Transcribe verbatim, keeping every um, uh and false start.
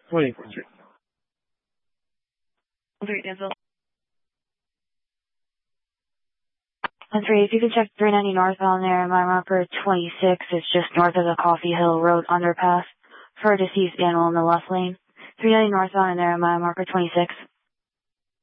twenty-four. three, Danville. one three, if you could check three ninety northbound there, my marker twenty-six is just north of the Coffee Hill Road underpass for a deceased animal in the left lane. three ninety northbound in there, my marker twenty-six.